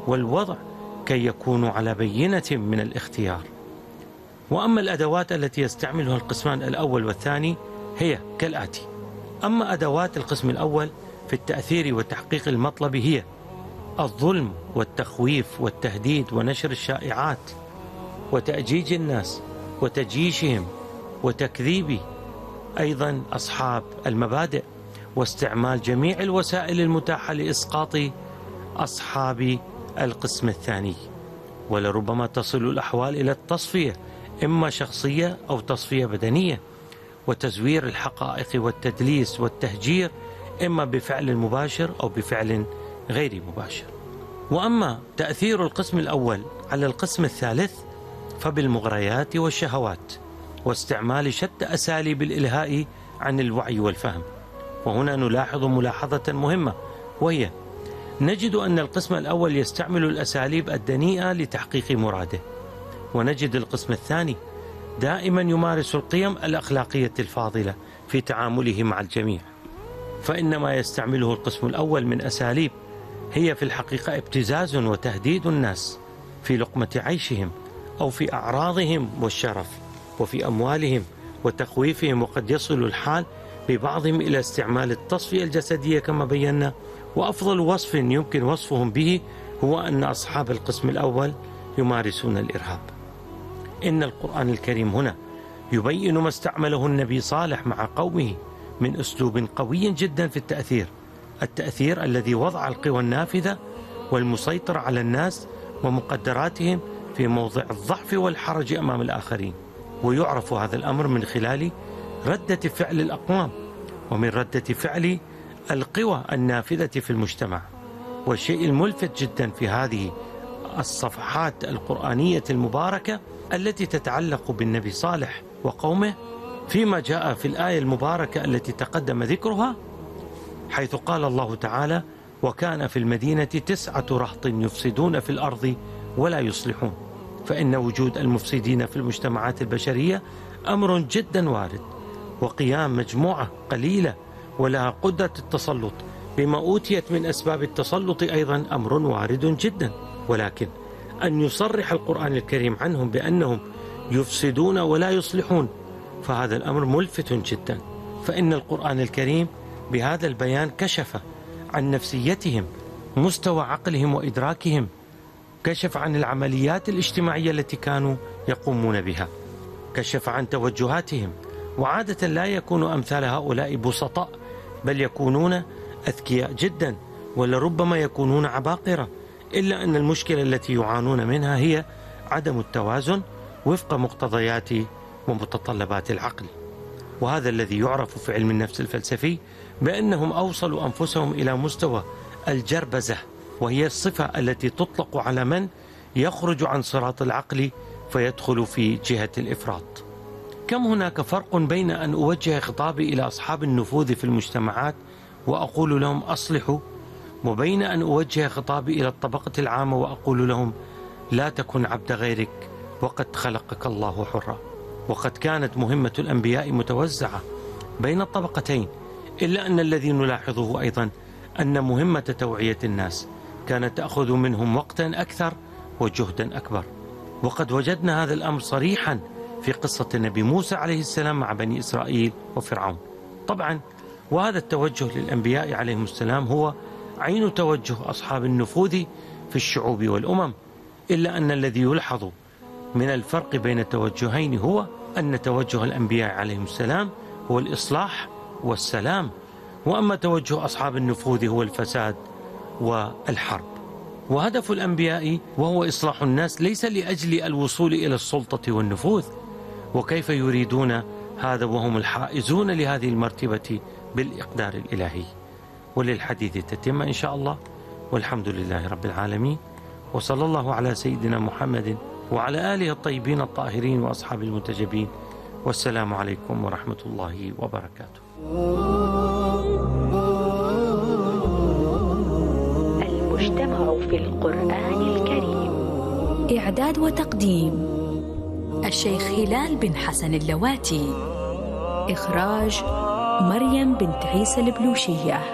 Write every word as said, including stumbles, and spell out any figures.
والوضع كي يكونوا على بينة من الاختيار. وأما الأدوات التي يستعملها القسمان الأول والثاني هي كالآتي: أما أدوات القسم الأول في التأثير وتحقيق المطلب هي الظلم والتخويف والتهديد ونشر الشائعات وتأجيج الناس وتجييشهم وتكذيب أيضا أصحاب المبادئ واستعمال جميع الوسائل المتاحة لإسقاط أصحاب القسم الثاني. ولربما تصل الأحوال إلى التصفية، إما شخصية أو تصفية بدنية، وتزوير الحقائق والتدليس والتهجير، إما بفعل مباشر أو بفعل غير مباشر. وأما تأثير القسم الأول على القسم الثالث فبالمغريات والشهوات واستعمال شتى أساليب الإلهاء عن الوعي والفهم. وهنا نلاحظ ملاحظة مهمة، وهي نجد أن القسم الأول يستعمل الأساليب الدنيئة لتحقيق مراده، ونجد القسم الثاني دائما يمارس القيم الأخلاقية الفاضلة في تعامله مع الجميع. فإن ما يستعمله القسم الأول من أساليب هي في الحقيقة ابتزاز وتهديد الناس في لقمة عيشهم أو في أعراضهم والشرف وفي أموالهم وتخويفهم، وقد يصل الحال ببعضهم إلى استعمال التصفية الجسدية كما بينا. وأفضل وصف يمكن وصفهم به هو أن أصحاب القسم الأول يمارسون الإرهاب. إن القرآن الكريم هنا يبين ما استعمله النبي صالح مع قومه من أسلوب قوي جدا في التأثير، التأثير الذي وضع القوى النافذة والمسيطرة على الناس ومقدراتهم في موضع الضعف والحرج أمام الآخرين. ويعرف هذا الأمر من خلال ردة فعل الأقوام ومن ردة فعل القوى النافذة في المجتمع. والشيء الملفت جدا في هذه الصفحات القرآنية المباركة التي تتعلق بالنبي صالح وقومه فيما جاء في الآية المباركة التي تقدم ذكرها، حيث قال الله تعالى: وكان في المدينة تسعة رهط يفسدون في الأرض ولا يصلحون. فإن وجود المفسدين في المجتمعات البشرية أمر جدا وارد، وقيام مجموعة قليلة ولها قدرة التسلط بما أوتيت من أسباب التسلط أيضا أمر وارد جدا. ولكن أن يصرح القرآن الكريم عنهم بأنهم يفسدون ولا يصلحون فهذا الأمر ملفت جدا. فإن القرآن الكريم بهذا البيان كشف عن نفسيتهم، مستوى عقلهم وإدراكهم، كشف عن العمليات الاجتماعية التي كانوا يقومون بها، كشف عن توجهاتهم. وعادة لا يكون أمثال هؤلاء بسطاء، بل يكونون أذكياء جدا، ولربما يكونون عباقرة، إلا أن المشكلة التي يعانون منها هي عدم التوازن وفق مقتضيات ومتطلبات العقل. وهذا الذي يعرف في علم النفس الفلسفي بأنهم أوصلوا أنفسهم إلى مستوى الجربزة، وهي الصفة التي تطلق على من يخرج عن صراط العقل فيدخل في جهة الإفراط. كم هناك فرق بين أن أوجه خطابي إلى أصحاب النفوذ في المجتمعات وأقول لهم أصلحوا، وبين أن أوجه خطابي إلى الطبقة العامة وأقول لهم لا تكن عبد غيرك وقد خلقك الله حرا. وقد كانت مهمة الأنبياء متوزعة بين الطبقتين، إلا أن الذي نلاحظه أيضا أن مهمة توعية الناس كانت تأخذ منهم وقتا أكثر وجهدا أكبر. وقد وجدنا هذا الأمر صريحا في قصة النبي موسى عليه السلام مع بني إسرائيل وفرعون. طبعا وهذا التوجه للأنبياء عليهم السلام هو عين توجه أصحاب النفوذ في الشعوب والأمم، إلا أن الذي يلحظ من الفرق بين التوجهين هو أن توجه الأنبياء عليهم السلام هو الإصلاح والسلام، وأما توجه أصحاب النفوذ هو الفساد والحرب. وهدف الأنبياء وهو إصلاح الناس ليس لأجل الوصول إلى السلطة والنفوذ. وكيف يريدون هذا وهم الحائزون لهذه المرتبة بالإقدار الإلهي؟ وللحديث تتم إن شاء الله، والحمد لله رب العالمين، وصلى الله على سيدنا محمد وعلى آله الطيبين الطاهرين وأصحاب المنتجبين، والسلام عليكم ورحمة الله وبركاته. المجتمع في القرآن الكريم. إعداد وتقديم الشيخ هلال بن حسن اللواتي. إخراج مريم بنت عيسى البلوشية.